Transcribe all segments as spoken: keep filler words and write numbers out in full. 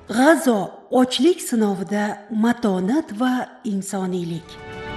G'azo ochlik sinovida matonat va insoniylik.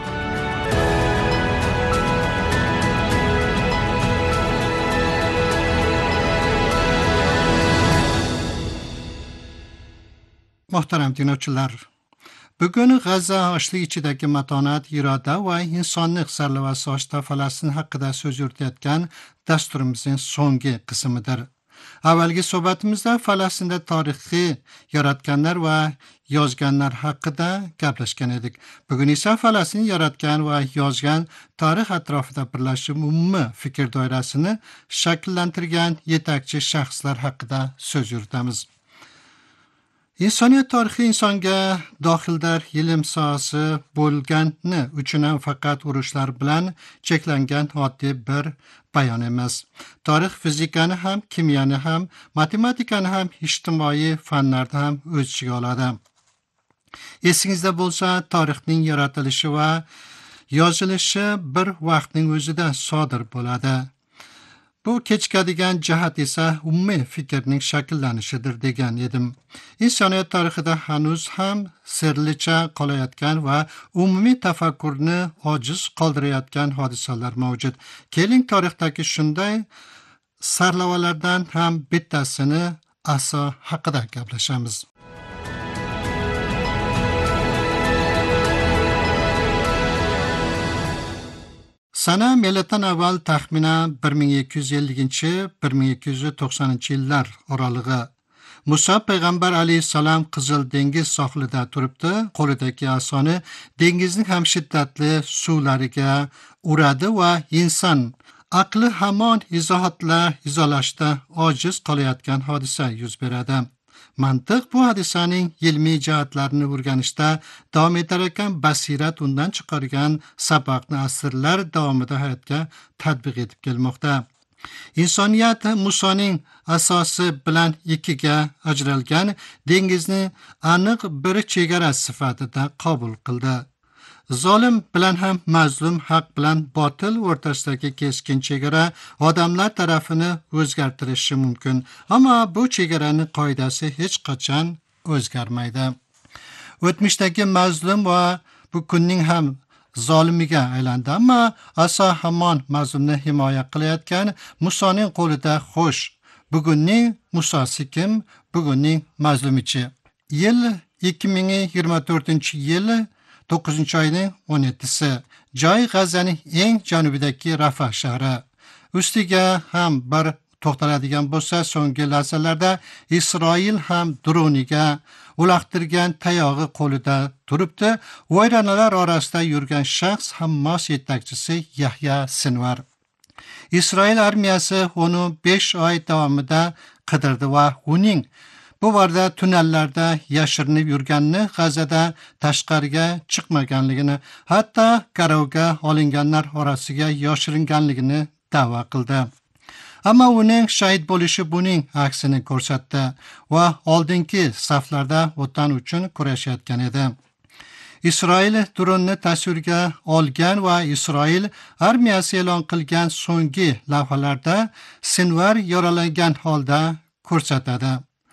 Muhtaram tinglovchilar, bugun G'azo ochlik ichidagi matonat, iroda va insonlik sarlavhasi ostida Falastin haqida so'z yuritayotgan dasturimizning so'nggi qismidir. Avvalgi suhbatimizda Falastinda tarixiy yaratganlar va yozganlar haqida gaplashgan edik. Bugun esa Falastin yaratgan va yozgan tarix atrofida birlashib umumiy fikr doirasini shakllantirgan yetakchi shaxslar haqida so'z yuritamiz. Insoniyat tarixi insonga dohildar ilm sohasi bo'lgani uchun ham faqat urushlar bilan cheklangan oddiy bir bayon emas. Tarix fizikani ham, kimyoni ham, matematikani ham, ijtimoiy fanlarni ham o'z ichiga oladi. Esingizda bo'lsa, tarixning yaratilishi va yozilishi bir vaqtning o'zida sodir bo'ladi. Bu kechikadigan jihat esa umumiy fikrning shakllanishidir degan edim. Insoniyat tarixida hanuz ham sirlicha qolayotgan va umumiy tafakkurni ojiz qoldirayotgan hodisalar mavjud. Keling tarixdagi shunday sarlavalardan ham bittasini Aso haqida gaplashamiz. Sana miloddan avval taxminan bir ming ikki yuz ellinchi - bir ming ikki yuz to'qsoninchi yillar oralig'i Musa payg'ambar alayhissalom Qizil dengiz sohilida turibdi, qo'lidagi asoni dengizning ham shiddatli suvlariga uradi va inson aqli hamon izohatlar izolashda ojiz qolayotgan hodisa yuz beradi. Mantiq bu hodisaning ilmiy jihatlarini o'rganishda davom etar ekan, basirat undan chiqargan sabaqni asrlar davomida hayotga tatbiq etib kelmoqda. Insoniyat Musoning asosi bilan ikkiga ajralgan dengizni aniq bir chegara sifatida qabul qildi. Zolim bilan ham mazlum, haq bilan botil o'rtasidagi keskin chegara odamlar tarafini o'zgartirishi mumkin, ammo bu chegaraning qoidasi hech qachon o'zgarmaydi. O'tmishdagi mazlum va bu kunning ham zolimiga aylandi, ammo Aso hamon mazlumni himoya qilayotgan Musoning qo'lida. Xo'sh, bugunning Musosi kim? Bugunning mazlumichi. Yil ikki ming yigirma to'rtinchi yil to'qqizinchi oyning o'n yettisi. Joy G'azoning eng janubidagi Rafa shahri. Ustiga ham bir to'xtaladigan bo'lsa, so'nggi lahzalarda Isroil ham droniga uloqtirgan tayog'i qo'lida turibdi. Vayronalar orasida yurgan shaxs Hamas yetakchisi Yahya Sinvar. Isroil armiyasi uni besh oy davomida qidirdi va uning bu varda tunnellarda yashirinib yurganini, G'azoda tashqariga chiqmaganligini, hatto garovga olinganlar orasiga yoshiringanligini da'vo qildi. Ammo uning shahid bo'lishi buning aksini ko'rsatdi va oldingi saflarda vatan uchun kurashayotgan edi. Isroil dronni tasvirga olgan va Isroil armiyasi e'lon qilgan so'nggi lavhalarda Sinvar yaralangan holda ko'rsatadi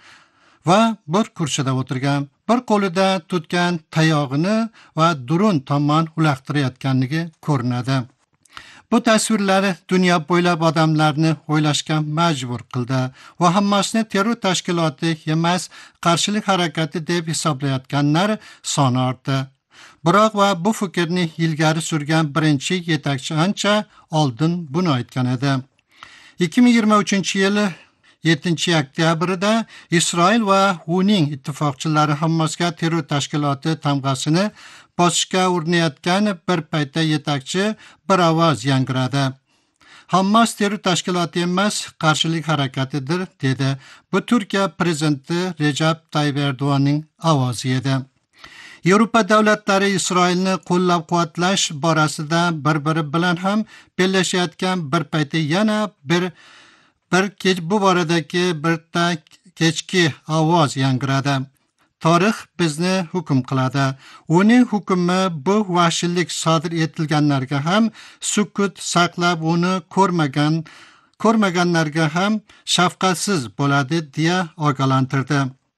va bir kursida o'tirgan, bir qo'lida tutgan tayog'ini va dron tomon uloqtirayotganligi ko'rinadi. Bu tasvirlar dunyo bo'ylab odamlarni o'ylashga majbur qildi va Hamasni terror tashkiloti emas, qarshilik harakati deb hisoblayotganlar soni ortdi. Biroq va bu fikrni ilgari surgan birinchi yetakchi ancha oldin buni aytgan edi. ikki ming yigirma uchinchi yil yettinchi oktyabrda Isroil va uning ittifoqchilari Hamasga terror tashkiloti tamg'asini bosishga urinayotgan bir paytda yetakchi bir ovoz yangradi. Hamas terror tashkiloti emas, qarshilik harakatidir, dedi. Bu Turkiya prezidenti Recep Tayyip Erdo'g'onning ovozi edi. Yevropa davlatlari Isroilni qo'llab-quvvatlash borasida bir-biri bilan ham bellashayotgan bir paytda yana bir bir kech bu boradagi birta kechki ovoz yangradi. Tarix bizni hukm qiladi. Uning hukmi bu vahshiylik sodir etilganlarga ham sukut saqlab, uni ko'rmagan ko'rmaganlarga ham shafqatsiz bo'ladi deya ogohlantirdi.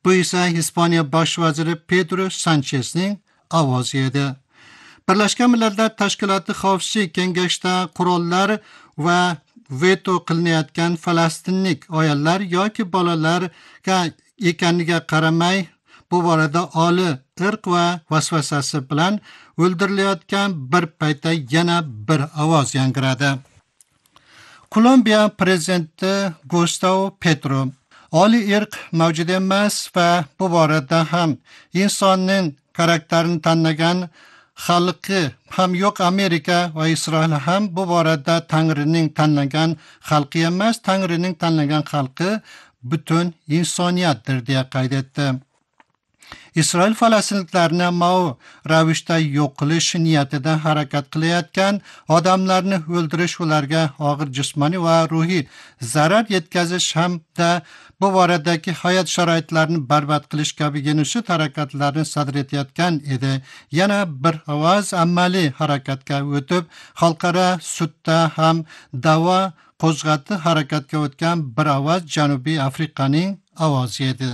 Bu esa Ispaniya bosh vaziri Pedro Sanchesning ovozi edi. Birlashgan Millatlar Tashkiloti Xavfsizlik kengashida qurollar va veto qilinayotgan falastinlik ayollar yoki bolalarga ekaniga qaramay, bu borada oli irq va vasvasasi bilan o'ldirilayotgan bir paytda yana bir ovoz yangradi. Kolumbiya prezidenti Gustavo Petro oli irq mavjud emas va bu borada ham insonning karakterini tanlagan xalqi ham yo'q. Amerika va Isroil ham bu borada Tangrining tanlagan xalqi emas, Tangrining tanlagan xalqi butun insoniyatdir deya qayd etdi. Isroil falastinliklarni ma'u ravishda yo'q qilish niyatida harakat qilayotgan odamlarni o'ldirish, ularga og'ir jismoniy va ruhiy zarar yetkazish hamda bu boradagi hayot sharoitlarini barbod qilish kabi genosid harakatlarini sodir etayotgan edi. Yana bir ovoz amaliy harakatga o'tib, xalqaro sudda ham da'vo qo'zg'atdi. Harakatga o'tgan bir ovoz Janubiy Afrikaning ovozi edi.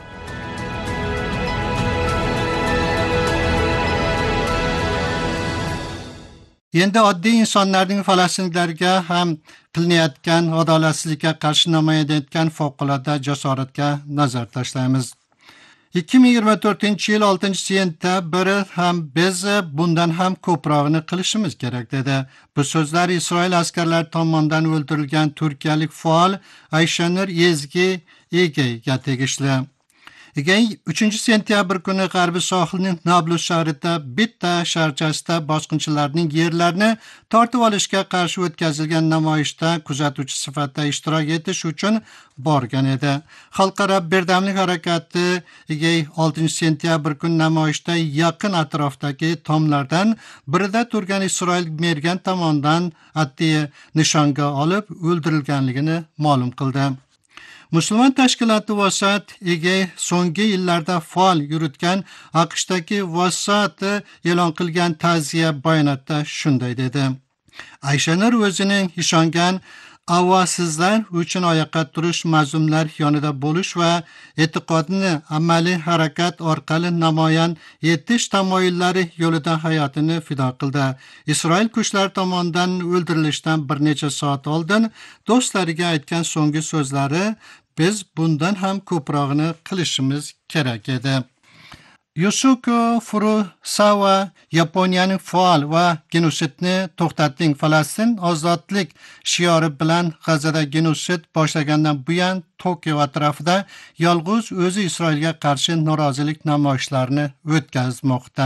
Endi oddiy insonlarning falastinliklarga ham qilinayotgan adolatsizlikka qarshi namoyon etgan favqulodda jasoratga nazar tashlaymiz. ikki ming yigirma to'rtinchi yil oltinchi sentyabr ham biz bundan ham ko'prog'ini qilishimiz kerak dedi. Bu so'zlar Isroil askarlari tomonidan o'ldirilgan turkiyalik faol Ayshanur Ezgi Egeyga tegishli. Egey uchinchi sentyabr kuni g'arbiy sohilning Nablus shahrida bitta sharchasida bosqinchilarning yerlarini tortib olishga qarshi o'tkazilgan namoyishda kuzatuvchi sifatida ishtirok etish uchun borgan edi. Xalqaro birdamlik harakati Egey oltinchi sentyabr kuni namoyishda yaqin atrofdagi tomlardan birida turgan Isroil mergan tomonidan attiye nishonga olib o'ldirilganligini ma'lum qildi. Musulmon tashkiloti Vasat Egey so'nggi yillarda faol yuritgan AQShdagi Vasat e'lon qilgan ta'ziya bayonotda shunday dedi. Ayshanur o'zining ishongan avvosizlar uchun oyoqqa turish, mazlumlar yonida bo'lish va e'tiqodini amaliy harakat orqali namoyon etish tamoyillari yo'lida hayotini fido qildi. Isroil kuchlari tomonidan o'ldirilishdan bir necha soat oldin do'stlariga aytgan so'nggi so'zlari: biz bundan ham ko'prog'ini qilishimiz kerak edi. Yusuke Furusawa Yaponiyaning faol va genosidni to'xtating, Falastin ozodlik shiori bilan G'azada genosid boshlagandan buyon Tokio atrofida yolg'iz o'zi Isroilga qarshi norozilik namoyishlarini o'tkazmoqda.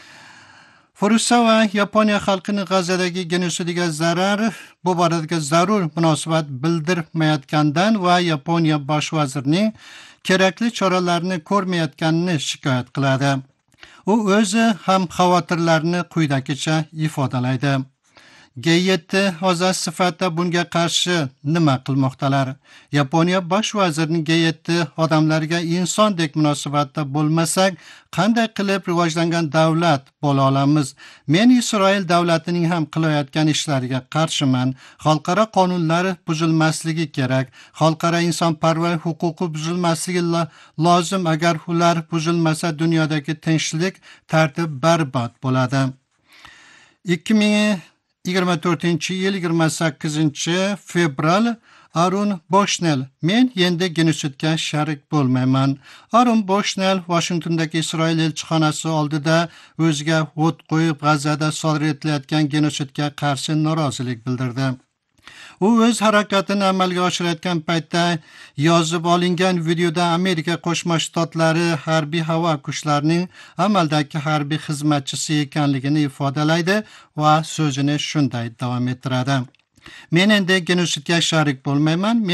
Furusawa Yaponiya xalqining G'azadagi genosidiga zarar bu boradagi zarur munosabat bildirmayotgandan va Yaponiya bosh vazirining kerakli choralarni ko'rmayotganini shikoyat qiladi. U o'zi ham xavotirlarini quyidagicha ifodalaydi. G yetti a'zosi sifatida bunga qarshi nima qilmoqdalar? Yaponiya bosh vazirining G yetti odamlarga insondek munosabatda bo'lmasak, qanday qilib rivojlangan davlat bo'la olamiz? Men Isroil davlatining ham qilayotgan ishlariga qarshiman. Xalqaro qonunlar buzilmasligi kerak. Xalqaro insonparvar huquqi buzilmasligi lozim. Agar ular buzilmasa, dunyodagi tinchlik, tartib barbod bo'ladi. ikki ming yigirma to'rtinchi yil yigirma sakkizinchi fevral Arun Bushnell: men endi genosidga sharik bo'lmayman. Arun Bushnell Washingtondagi Isroil elchixonasi oldida o'ziga o't qo'yib G'azada sodir etilayotgan genosidga qarshi norozilik bildirdi. U o'z harakatini amalga oshirayotgan paytda yozib olingan videoda Amerika Qo'shma Shtatlari harbiy havo kuchlarining amaldagi harbiy xizmatchisi ekanligini ifodalaydi va so'zini shunday davom ettiradi: men endi genosidga sharik bo'lmayman.